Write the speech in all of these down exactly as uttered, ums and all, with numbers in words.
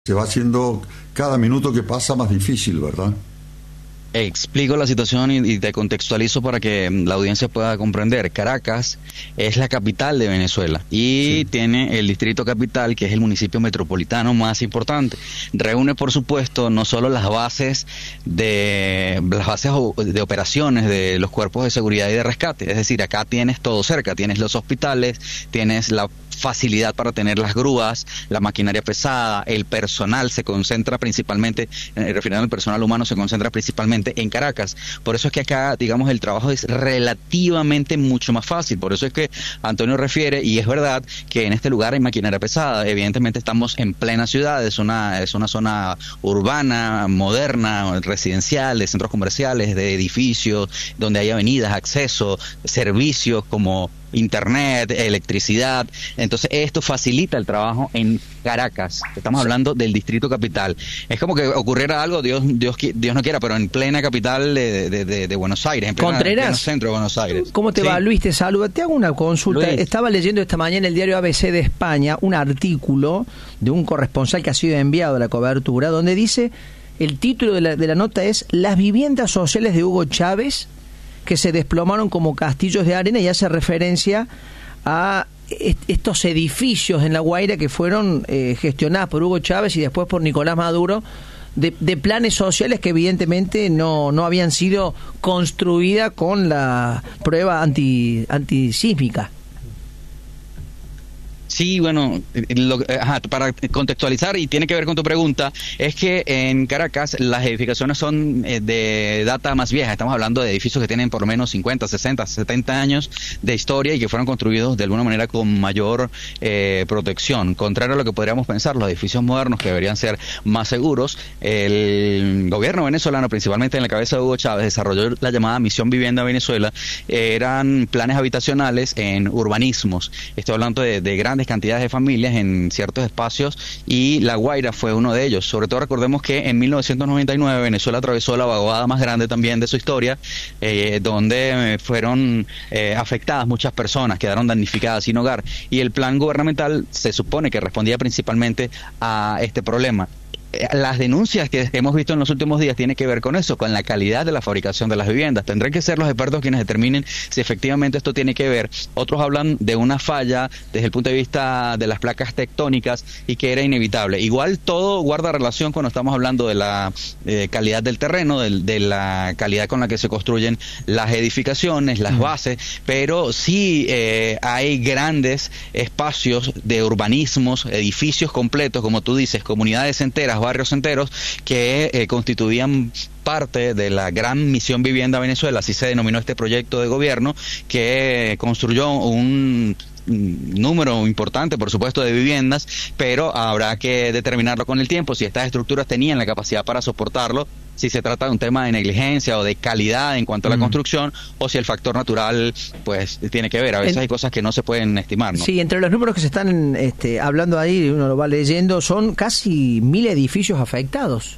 Se va haciendo cada minuto que pasa más difícil, ¿verdad? Explico la situación y, y te contextualizo para que la audiencia pueda comprender. Caracas es la capital de Venezuela y sí. tiene el distrito capital, que es el municipio metropolitano más importante. Reúne, por supuesto, no solo las bases de las bases de operaciones de los cuerpos de seguridad y de rescate, es decir, acá tienes todo cerca, tienes los hospitales, tienes la facilidad para tener las grúas, la maquinaria pesada, el personal se concentra principalmente, eh, refiriendo al personal humano, se concentra principalmente en Caracas. Por eso es que acá, digamos, el trabajo es relativamente mucho más fácil. Por eso es que Antonio refiere, y es verdad, que en este lugar hay maquinaria pesada. Evidentemente estamos en plena ciudad, es una, es una zona urbana, moderna, residencial, de centros comerciales, de edificios, donde hay avenidas, acceso, servicios como internet, electricidad. Entonces esto facilita el trabajo en Caracas. Estamos hablando del distrito capital. Es como que ocurriera algo, Dios Dios Dios no quiera, pero en plena capital de, de, de, de Buenos Aires, en plena, Contreras, pleno centro de Buenos Aires. ¿Cómo te sí. va, Luis? Te saludo. Te hago una consulta. Luis. Estaba leyendo esta mañana en el diario A B C de España un artículo de un corresponsal que ha sido enviado a la cobertura, donde dice, el título de la, de la nota es "Las viviendas sociales de Hugo Chávez que se desplomaron como castillos de arena", y hace referencia a estos edificios en La Guaira que fueron eh, gestionados por Hugo Chávez y después por Nicolás Maduro, de, de planes sociales que evidentemente no, no habían sido construidas con la prueba anti, antisísmica. Sí, bueno, lo, ajá, para contextualizar, y tiene que ver con tu pregunta, es que en Caracas las edificaciones son eh, de data más vieja. Estamos hablando de edificios que tienen por lo menos cincuenta, sesenta, setenta años de historia y que fueron construidos de alguna manera con mayor eh, protección. Contrario a lo que podríamos pensar, los edificios modernos, que deberían ser más seguros, el gobierno venezolano, principalmente en la cabeza de Hugo Chávez, desarrolló la llamada Misión Vivienda Venezuela. Eh, eran planes habitacionales en urbanismos. Estoy hablando de, de grandes cantidades de familias en ciertos espacios, y La Guaira fue uno de ellos. Sobre todo recordemos que en mil novecientos noventa y nueve Venezuela atravesó la vaguada más grande también de su historia, eh, donde fueron eh, afectadas muchas personas, quedaron damnificadas sin hogar, y el plan gubernamental se supone que respondía principalmente a este problema. Las denuncias que hemos visto en los últimos días tienen que ver con eso, con la calidad de la fabricación de las viviendas. Tendrán que ser los expertos quienes determinen si efectivamente esto tiene que ver. Otros hablan de una falla desde el punto de vista de las placas tectónicas y que era inevitable. Igual todo guarda relación cuando estamos hablando de la eh, calidad del terreno, de, de la calidad con la que se construyen las edificaciones, las bases, pero sí eh, hay grandes espacios de urbanismos, edificios completos, como tú dices, comunidades enteras, barrios enteros que eh, constituían parte de la gran Misión Vivienda Venezuela, así se denominó este proyecto de gobierno, que construyó un número importante, por supuesto, de viviendas, pero habrá que determinarlo con el tiempo, si estas estructuras tenían la capacidad para soportarlo, si se trata de un tema de negligencia o de calidad en cuanto a la mm. construcción, o si el factor natural pues tiene que ver. A veces en, hay cosas que no se pueden estimar, ¿no? Sí, entre los números que se están este, hablando ahí, uno lo va leyendo, son casi mil edificios afectados.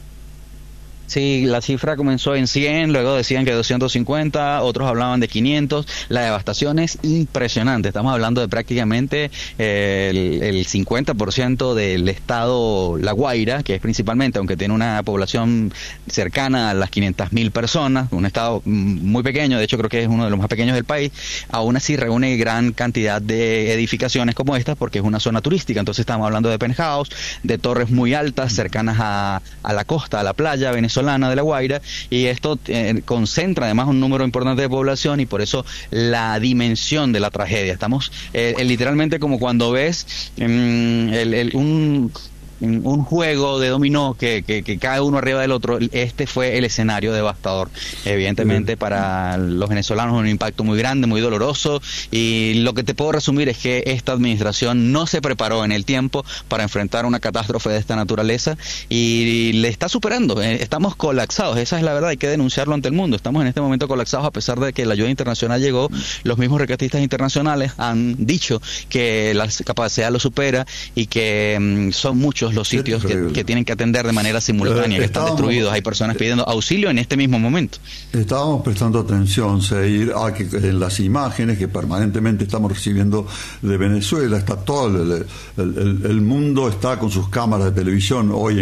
Sí, la cifra comenzó en cien, luego decían que doscientos cincuenta, otros hablaban de quinientos. La devastación es impresionante. Estamos hablando de prácticamente eh, el, el cincuenta por ciento del estado La Guaira, que es principalmente, aunque tiene una población cercana a las quinientas mil personas, un estado muy pequeño, de hecho creo que es uno de los más pequeños del país, aún así reúne gran cantidad de edificaciones como estas porque es una zona turística. Entonces estamos hablando de penthouse, de torres muy altas, cercanas a, a la costa, a la playa venezolana de La Guaira, y esto eh, concentra además un número importante de población, y por eso la dimensión de la tragedia. Estamos eh, eh, literalmente como cuando ves eh, el, el, un un juego de dominó que, que, que cae uno arriba del otro. Este fue el escenario devastador, evidentemente, para los venezolanos, un impacto muy grande, muy doloroso, y lo que te puedo resumir es que esta administración no se preparó en el tiempo para enfrentar una catástrofe de esta naturaleza, y le está superando. Estamos colapsados, esa es la verdad, hay que denunciarlo ante el mundo. Estamos en este momento colapsados, a pesar de que la ayuda internacional llegó. Los mismos rescatistas internacionales han dicho que la capacidad lo supera y que mm, son muchos todos los sitios que, que tienen que atender de manera simultánea, eh, que están destruidos. Hay personas pidiendo auxilio en este mismo momento. Estábamos prestando atención, Seir, a que en las imágenes que permanentemente estamos recibiendo de Venezuela, está todo el, el, el, el mundo está con sus cámaras de televisión hoy